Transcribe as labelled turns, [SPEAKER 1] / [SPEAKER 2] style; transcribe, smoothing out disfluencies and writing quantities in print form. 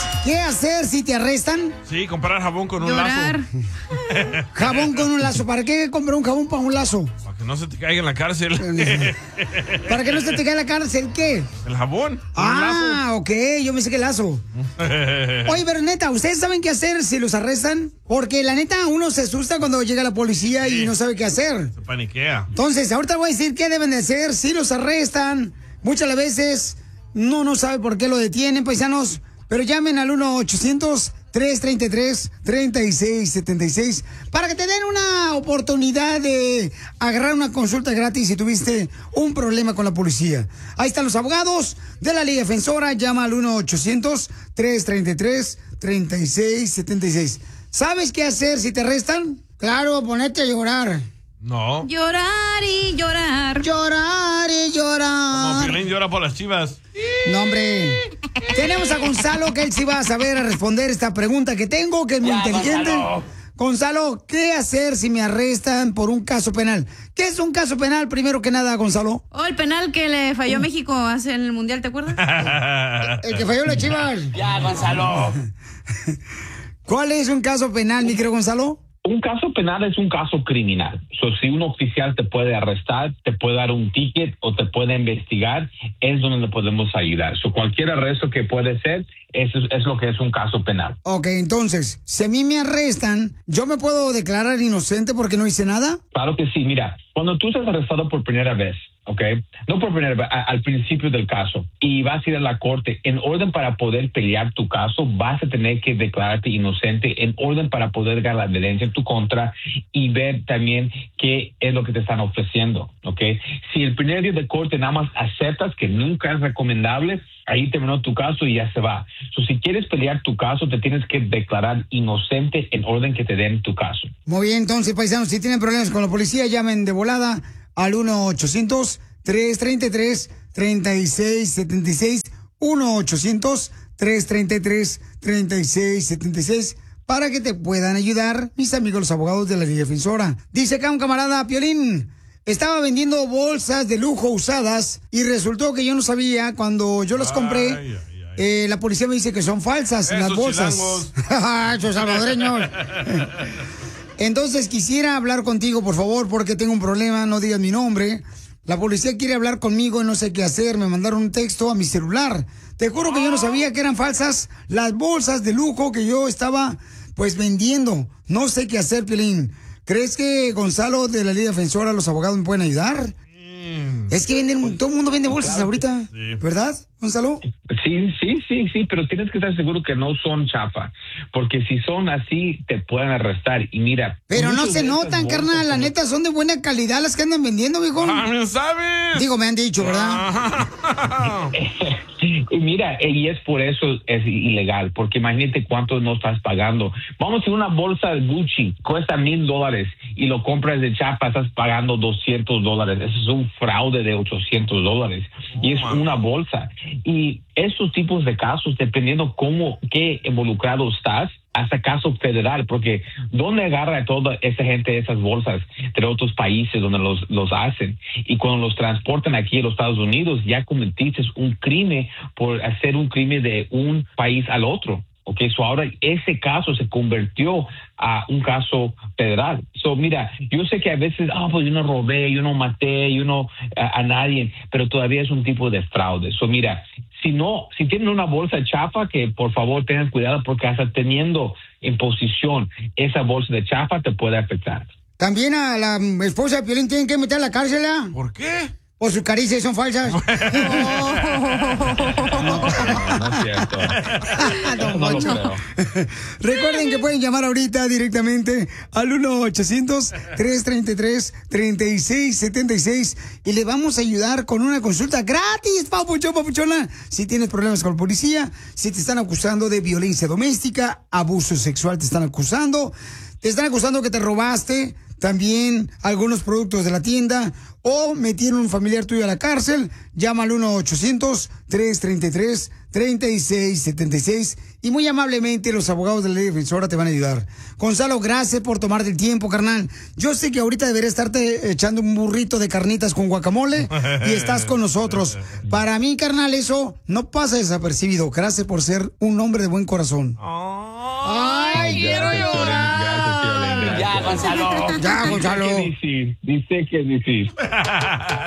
[SPEAKER 1] ¿Qué hacer si te arrestan?
[SPEAKER 2] Sí, comprar jabón con un
[SPEAKER 3] Llorar.
[SPEAKER 2] lazo.
[SPEAKER 1] Jabón con un lazo. ¿Para qué comprar un jabón para un lazo?
[SPEAKER 2] Para que no se te caiga en la cárcel.
[SPEAKER 1] ¿Para que no se te caiga en la cárcel? ¿Qué?
[SPEAKER 2] El jabón.
[SPEAKER 1] Ok, yo me sé que lazo. Oye, pero neta, ¿ustedes saben qué hacer si los arrestan? Porque la neta, uno se asusta cuando llega la policía y no sabe qué hacer.
[SPEAKER 2] Se paniquea.
[SPEAKER 1] Entonces, ahorita voy a decir qué deben de hacer si los arrestan. Muchas veces no sabe por qué lo detienen, paisanos. Pero llamen al 1-800-333-3676 para que te den una oportunidad de agarrar una consulta gratis si tuviste un problema con la policía. Ahí están los abogados de la Liga Defensora. Llama al 1-800-333-3676. ¿Sabes qué hacer si te arrestan? Claro, ponerte a llorar.
[SPEAKER 2] No.
[SPEAKER 3] Llorar y llorar.
[SPEAKER 1] Llorar y llorar.
[SPEAKER 2] Como Piolín llora por las Chivas.
[SPEAKER 1] No, hombre. Tenemos a Gonzalo, que él sí va a saber a responder esta pregunta que tengo, que es muy inteligente. Gonzalo, ¿qué hacer si me arrestan por un caso penal? ¿Qué es un caso penal, primero que nada, Gonzalo?
[SPEAKER 3] El penal que le falló a México hace en el Mundial, ¿te acuerdas?
[SPEAKER 1] El que falló la Chivas.
[SPEAKER 4] Ya, Gonzalo.
[SPEAKER 1] ¿Cuál es un caso penal, mi querido Gonzalo?
[SPEAKER 4] Un caso penal es un caso criminal. Si un oficial te puede arrestar, te puede dar un ticket o te puede investigar, es donde le podemos ayudar. Cualquier arresto que puede ser, eso es lo que es un caso penal.
[SPEAKER 1] Ok, entonces, si a mí me arrestan, ¿yo me puedo declarar inocente porque no hice nada?
[SPEAKER 4] Claro que sí. Mira, cuando tú estás arrestado por primera vez, ¿ok? No por primera vez, al principio del caso, y vas a ir a la corte, en orden para poder pelear tu caso, vas a tener que declararte inocente, en orden para poder dar la evidencia en tu contra y ver también qué es lo que te están ofreciendo, ¿ok? Si el primer día de corte nada más aceptas que nunca es recomendable, ahí terminó tu caso y ya se va. Si quieres pelear tu caso, te tienes que declarar inocente en orden que te den tu caso.
[SPEAKER 1] Muy bien, entonces, paisanos, si tienen problemas con la policía, llamen de volada al 1-800-333-3676, 1-800-333-3676, para que te puedan ayudar mis amigos los abogados de la Liga Defensora. Dice acá un camarada, Piolín, estaba vendiendo bolsas de lujo usadas y resultó que yo no sabía, cuando yo las compré, la policía me dice que son falsas las bolsas. Esos salvadoreños. Entonces quisiera hablar contigo, por favor, porque tengo un problema, no digas mi nombre. La policía quiere hablar conmigo y no sé qué hacer. Me mandaron un texto a mi celular. Te juro que yo no sabía que eran falsas las bolsas de lujo que yo estaba, pues, vendiendo. No sé qué hacer, Piolín. ¿Crees que Gonzalo de la Liga Defensora, los abogados me pueden ayudar? Es que todo el mundo vende bolsas claro, ahorita, sí. ¿Verdad, Gonzalo?
[SPEAKER 4] Sí, pero tienes que estar seguro que no son chafa, porque si son así, te pueden arrestar. Y mira...
[SPEAKER 1] Pero no se notan, carnal, la neta, son de buena calidad las que andan vendiendo, viejo.
[SPEAKER 2] ¿Me sabes?
[SPEAKER 1] Digo, me han dicho, ¿verdad?
[SPEAKER 4] Y mira, y es por eso es ilegal, porque imagínate cuánto no estás pagando. Vamos a una bolsa de Gucci, cuesta $1,000 y lo compras de chapa, estás pagando $200. Eso es un fraude de $800 y es una bolsa. Y esos tipos de casos, dependiendo qué involucrado estás, hasta caso federal, porque ¿dónde agarra toda esa gente esas bolsas de otros países donde los hacen? Y cuando los transportan aquí a los Estados Unidos, ya cometiste un crimen por hacer un crimen de un país al otro. Okay, ahora ese caso se convirtió a un caso federal. Mira, yo sé que a veces, pues yo no robé, yo no maté, yo no a nadie, pero todavía es un tipo de fraude. Mira, si tienen una bolsa chafa, que por favor tengan cuidado, porque hasta teniendo en posición esa bolsa de chafa te puede afectar.
[SPEAKER 1] También a la esposa de Piolín tienen que meter a la cárcel, ¿eh?
[SPEAKER 2] ¿Por qué?
[SPEAKER 1] ¿O sus caricias son falsas?
[SPEAKER 4] No es cierto.
[SPEAKER 1] No lo creo. Recuerden que pueden llamar ahorita directamente al 1-800-333-3676 y le vamos a ayudar con una consulta gratis, papuchón, papuchona. Si tienes problemas con la policía, si te están acusando de violencia doméstica, abuso sexual te están acusando, te están acusando que te robaste también algunos productos de la tienda o metieron un familiar tuyo a la cárcel, llama al 1-800-333-3676 y muy amablemente los abogados de la Ley Defensora te van a ayudar. Gonzalo, gracias por tomarte el tiempo, carnal. Yo sé que ahorita debería estarte echando un burrito de carnitas con guacamole y estás con nosotros. Para mí, carnal, eso no pasa desapercibido. Gracias por ser un hombre de buen corazón.
[SPEAKER 3] ¡Ay, quiero llorar!
[SPEAKER 4] Gracias,
[SPEAKER 1] Ya, Gonzalo.
[SPEAKER 4] Dice que es difícil.